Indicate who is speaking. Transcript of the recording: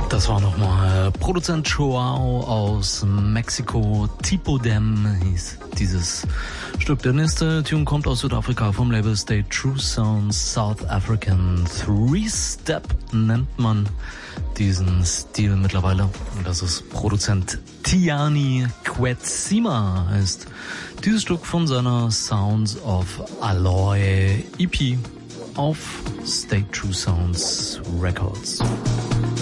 Speaker 1: Das war nochmal Produzent Joao aus Mexiko. Tipo Dem hieß dieses Stück. Der nächste Tune kommt aus Südafrika vom Label Stay True Sounds. South African Three-Step nennt man diesen Stil mittlerweile. Und das ist Produzent Tiani Kwetsima heißt dieses Stück von seiner Sounds of Alloy EP auf Stay True Sounds Records.